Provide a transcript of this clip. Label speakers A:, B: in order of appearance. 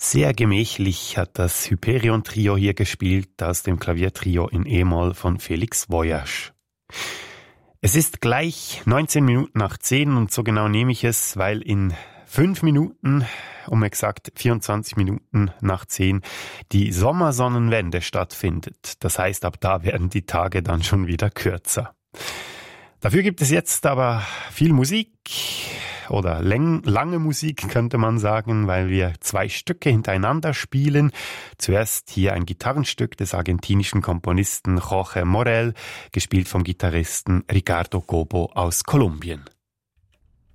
A: Sehr gemächlich hat das Hyperion-Trio hier gespielt, aus dem Klaviertrio in E-Moll von Felix Voyage. Es ist gleich 19 Minuten nach 10 und so genau nehme ich es, weil in 5 Minuten, um exakt 24 Minuten nach 10, die Sommersonnenwende stattfindet. Das heißt, ab da werden die Tage dann schon wieder kürzer. Dafür gibt es jetzt aber viel Musik oder lange Musik, könnte man sagen, weil wir 2 Stücke hintereinander spielen. Zuerst hier ein Gitarrenstück des argentinischen Komponisten Jorge Morel, gespielt vom Gitarristen Ricardo Cobo aus Kolumbien.